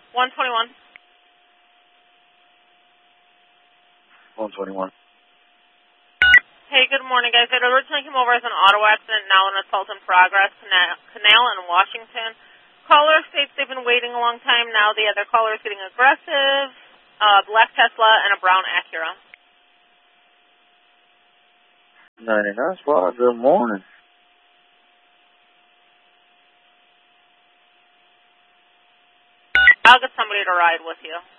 121. 121. Hey, good morning, guys. It originally came over as an auto accident, now an assault in progress, Canal in Washington. Caller states they've been waiting a long time. Now the other caller is getting aggressive. Black Tesla and a brown Acura. 99 Squad, good morning. I'll get somebody to ride with you.